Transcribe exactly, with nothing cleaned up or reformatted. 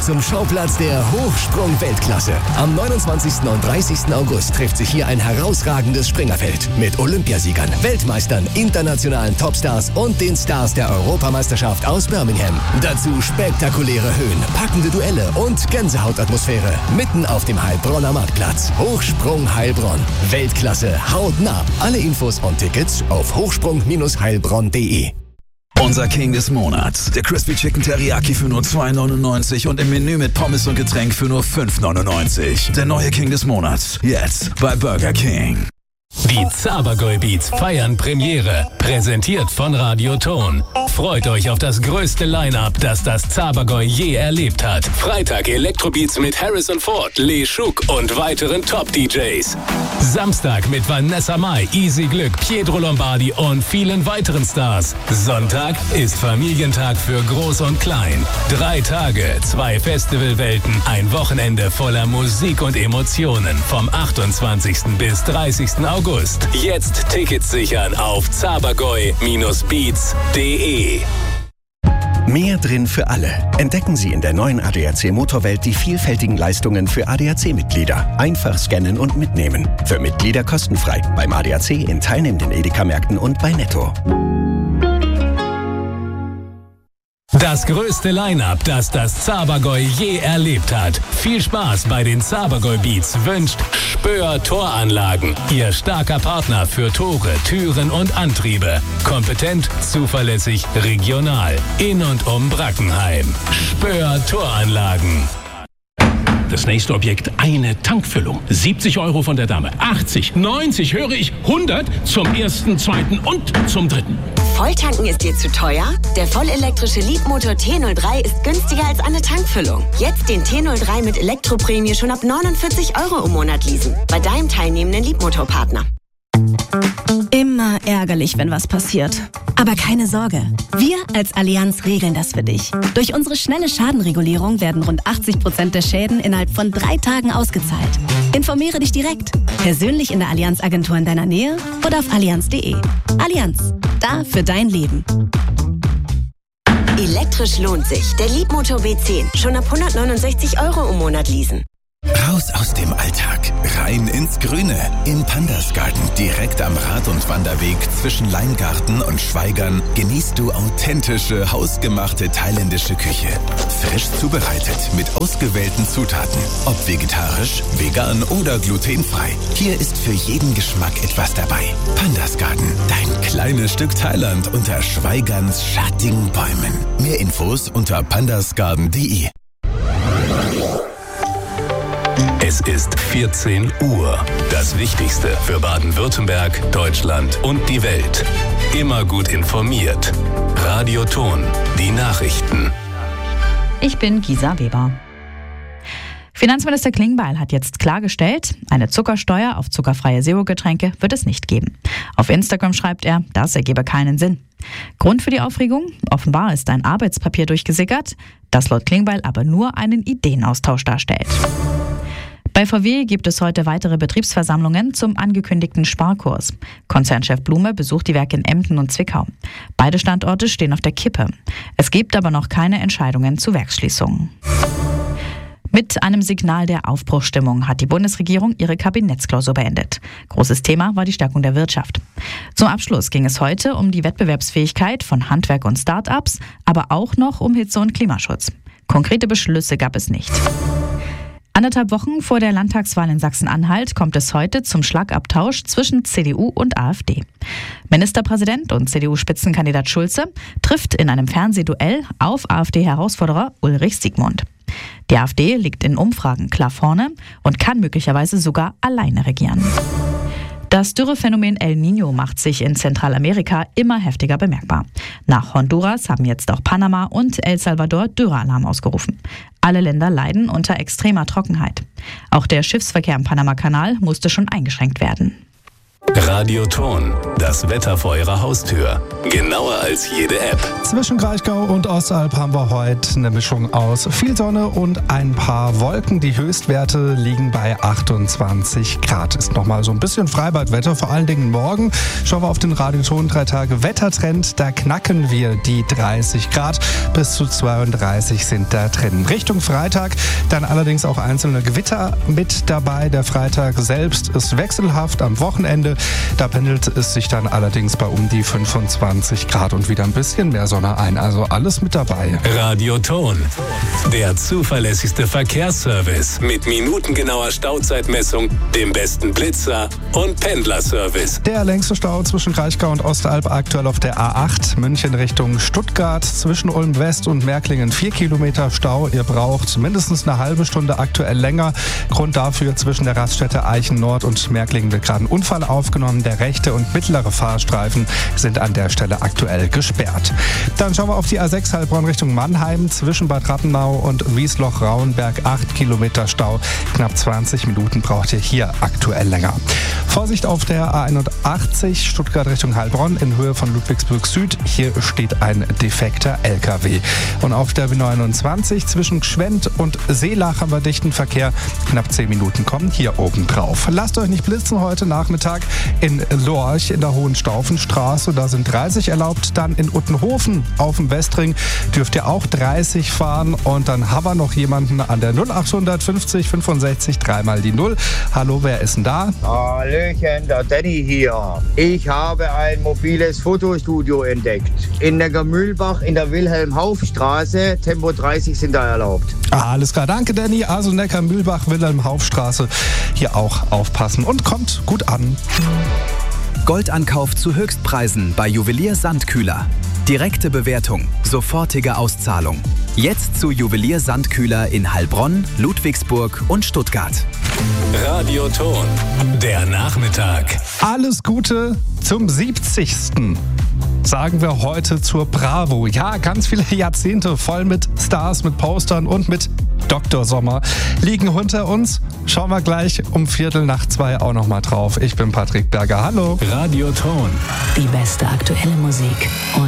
zum Schauplatz der Hochsprung-Weltklasse. Am neunundzwanzigsten und dreißigsten August trifft sich hier ein herausragendes Springerfeld mit Olympiasiegern, Weltmeistern, internationalen Topstars und den Stars der Europameisterschaft aus Birmingham. Dazu spektakuläre Höhen, packende Duelle und Gänsehautatmosphäre mitten auf dem Heilbronner Marktplatz. Hochsprung Heilbronn. Weltklasse hautnah. Alle Infos und Tickets auf hochsprung Bindestrich heilbronn punkt de. Unser King des Monats. Der Crispy Chicken Teriyaki für nur zwei neunundneunzig und im Menü mit Pommes und Getränk für nur fünf neunundneunzig. Der neue King des Monats. Jetzt bei Burger King. Die Zabergäu Beats feiern Premiere. Präsentiert von Radio Ton. Freut euch auf das größte Line-Up, das das Zabergäu je erlebt hat. Freitag Elektrobeats mit Harrison Ford, Lee Schuk und weiteren Top-D Js. Samstag mit Vanessa Mai, Easy Glück, Pietro Lombardi und vielen weiteren Stars. Sonntag ist Familientag für Groß und Klein. Drei Tage, zwei Festivalwelten, ein Wochenende voller Musik und Emotionen. Vom achtundzwanzigsten bis dreißigsten August. Jetzt Tickets sichern auf zabergäu Bindestrich beats punkt de. Mehr drin für alle. Entdecken Sie in der neuen A D A C Motorwelt die vielfältigen Leistungen für A D A C-Mitglieder. Einfach scannen und mitnehmen. Für Mitglieder kostenfrei. Beim A D A C in teilnehmenden Edeka-Märkten und bei Netto. Das größte Line-Up, das das Zabergäu je erlebt hat. Viel Spaß bei den Zabergäu Beats wünscht Spöer Toranlagen. Ihr starker Partner für Tore, Türen und Antriebe. Kompetent, zuverlässig, regional. In und um Brackenheim. Spöer Toranlagen. Das nächste Objekt, eine Tankfüllung. siebzig Euro von der Dame. achtzig, neunzig, höre ich, hundert zum ersten, zweiten und zum dritten. Volltanken ist dir zu teuer? Der vollelektrische Leapmotor T null drei ist günstiger als eine Tankfüllung. Jetzt den T null drei mit Elektroprämie schon ab neunundvierzig Euro im Monat leasen. Bei deinem teilnehmenden Leapmotor-Partner. Immer ärgerlich, wenn was passiert. Aber keine Sorge. Wir als Allianz regeln das für dich. Durch unsere schnelle Schadenregulierung werden rund achtzig Prozent der Schäden innerhalb von drei Tagen ausgezahlt. Informiere dich direkt. Persönlich in der Allianz-Agentur in deiner Nähe oder auf allianz punkt de. Allianz. Da für dein Leben. Elektrisch lohnt sich. Der Leapmotor B zehn. Schon ab hundertneunundsechzig Euro im Monat leasen. Raus aus dem Alltag, rein ins Grüne. Im Pandas Garten, direkt am Rad- und Wanderweg zwischen Leingarten und Schweigern, genießt du authentische, hausgemachte thailändische Küche. Frisch zubereitet, mit ausgewählten Zutaten. Ob vegetarisch, vegan oder glutenfrei. Hier ist für jeden Geschmack etwas dabei. Pandas Garten, dein kleines Stück Thailand unter Schweigerns schattigen Bäumen. Mehr Infos unter pandasgarden punkt de. Es ist vierzehn Uhr. Das Wichtigste für Baden-Württemberg, Deutschland und die Welt. Immer gut informiert. Radio Ton, die Nachrichten. Ich bin Gisa Weber. Finanzminister Klingbeil hat jetzt klargestellt, eine Zuckersteuer auf zuckerfreie Zero-Getränke wird es nicht geben. Auf Instagram schreibt er, das ergebe keinen Sinn. Grund für die Aufregung? Offenbar ist ein Arbeitspapier durchgesickert, das laut Klingbeil aber nur einen Ideenaustausch darstellt. Bei V W gibt es heute weitere Betriebsversammlungen zum angekündigten Sparkurs. Konzernchef Blume besucht die Werke in Emden und Zwickau. Beide Standorte stehen auf der Kippe. Es gibt aber noch keine Entscheidungen zu Werksschließungen. Mit einem Signal der Aufbruchsstimmung hat die Bundesregierung ihre Kabinettsklausur beendet. Großes Thema war die Stärkung der Wirtschaft. Zum Abschluss ging es heute um die Wettbewerbsfähigkeit von Handwerk und Start-ups, aber auch noch um Hitze- und Klimaschutz. Konkrete Beschlüsse gab es nicht. Anderthalb Wochen vor der Landtagswahl in Sachsen-Anhalt kommt es heute zum Schlagabtausch zwischen C D U und AfD. Ministerpräsident und C D U-Spitzenkandidat Schulze trifft in einem Fernsehduell auf AfD-Herausforderer Ulrich Siegmund. Die AfD liegt in Umfragen klar vorne und kann möglicherweise sogar alleine regieren. Das Dürrephänomen El Niño macht sich in Zentralamerika immer heftiger bemerkbar. Nach Honduras haben jetzt auch Panama und El Salvador Dürrealarm ausgerufen. Alle Länder leiden unter extremer Trockenheit. Auch der Schiffsverkehr im Panama-Kanal musste schon eingeschränkt werden. Radioton, das Wetter vor Ihrer Haustür. Genauer als jede App. Zwischen Kraichgau und Ostalb haben wir heute eine Mischung aus viel Sonne und ein paar Wolken. Die Höchstwerte liegen bei achtundzwanzig Grad. Ist nochmal so ein bisschen Freibadwetter, vor allen Dingen morgen. Schauen wir auf den Radioton drei Tage Wettertrend. Da knacken wir die dreißig Grad. Bis zu zweiunddreißig sind da drin. Richtung Freitag dann allerdings auch einzelne Gewitter mit dabei. Der Freitag selbst ist wechselhaft am Wochenende. Da pendelt es sich dann allerdings bei um die fünfundzwanzig Grad und wieder ein bisschen mehr Sonne ein. Also alles mit dabei. Radioton, der zuverlässigste Verkehrsservice mit minutengenauer Stauzeitmessung, dem besten Blitzer und Pendlerservice. Der längste Stau zwischen Kraichgau und Ostalb aktuell auf der A acht, München Richtung Stuttgart. Zwischen Ulm West und Märklingen vier Kilometer Stau. Ihr braucht mindestens eine halbe Stunde, aktuell länger. Grund dafür: zwischen der Raststätte Eichen Nord und Märklingen wird gerade ein Unfall aufgenommen. Der rechte und mittlere Fahrstreifen sind an der Stelle aktuell gesperrt. Dann schauen wir auf die A sechs Heilbronn Richtung Mannheim. Zwischen Bad Rattenau und Wiesloch-Rauenberg acht Kilometer Stau. Knapp zwanzig Minuten braucht ihr hier aktuell länger. Vorsicht auf der A einundachtzig Stuttgart Richtung Heilbronn in Höhe von Ludwigsburg Süd. Hier steht ein defekter L K W. Und auf der B neunundzwanzig zwischen Gschwend und Seelach haben wir dichten Verkehr. Knapp zehn Minuten kommen hier oben drauf. Lasst euch nicht blitzen heute Nachmittag in Lorch in der Hohenstaufenstraße. Da sind dreißig erlaubt. Dann in Uttenhofen auf dem Westring dürft ihr auch dreißig fahren. Und dann haben wir noch jemanden an der null acht fünfzig fünfundsechzig dreimal die null. Hallo, wer ist denn da? Hallöchen, der Danny hier. Ich habe ein mobiles Fotostudio entdeckt. In der Gemühlbach in der Wilhelm-Hauff-Straße. Tempo dreißig sind da erlaubt. Ah, alles klar, danke Danny. Also Neckar-Mühlbach, Wilhelm-Hauff-Straße. Hier auch aufpassen und kommt gut an. Goldankauf zu Höchstpreisen bei Juwelier Sandkühler. Direkte Bewertung, sofortige Auszahlung. Jetzt zu Juwelier Sandkühler in Heilbronn, Ludwigsburg und Stuttgart. Radioton, der Nachmittag. Alles Gute zum siebzigsten sagen wir heute zur Bravo. Ja, ganz viele Jahrzehnte voll mit Stars, mit Postern und mit Doktor Sommer liegen hinter uns. Schauen wir gleich um Viertel nach zwei auch noch mal drauf. Ich bin Patrick Berger. Hallo. Radioton. Die beste aktuelle Musik.